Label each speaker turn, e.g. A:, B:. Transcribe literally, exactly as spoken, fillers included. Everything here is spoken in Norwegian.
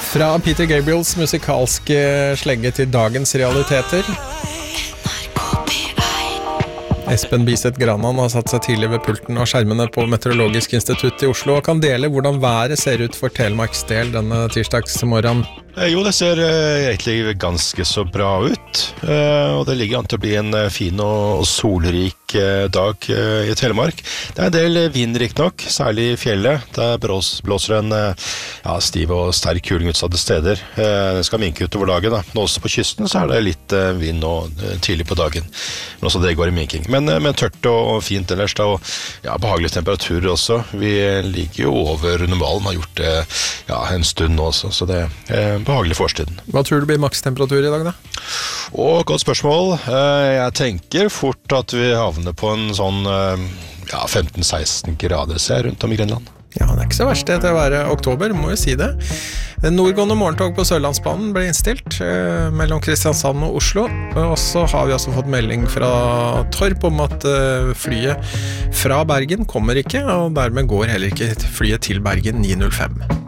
A: Fra Peter Gabriels musikalske slegge til dagens realiteter. Espen Biseth Granan har satt seg tidlig ved pulten av skjermene på Meteorologisk institutt i Oslo og kan dele hvordan været ser ut for Telemarks del denne tirsdagsmorgen.
B: Jo, det ser egentlig ganske så bra ut, og det ligger an til å bli en fin og solrik dag i Telemark. Det er en del vindrikt nok, særlig i fjellet. Der blåser en ja, stiv og sterk kuling utsatte steder. Den skal minke utover dagen, da. Men også på kysten så er det litt vind og tidlig på dagen. Men også det går i minking. Men, men tørt og fint ellers da, og ja, behagelige temperaturer også. Vi ligger jo over normalen, har gjort det ja, en stund nå også, så det er behagelig forstiden.
A: Hva tror du blir makstemperatur i dag da?
B: Åh, godt spørsmål. Jeg tenker fort at vi havner på en sånn ja, femten seksten grader ser rundt om i Grenland.
A: Ja, det er ikke så verst det til å være oktober, må jo si det. Nordgående morgentog på Sørlandsbanen ble innstilt eh, mellom Kristiansand og Oslo, og så har vi også fått melding fra Torp om at eh, flyet fra Bergen kommer ikke, og dermed går heller ikke flyet til Bergen ni null fem.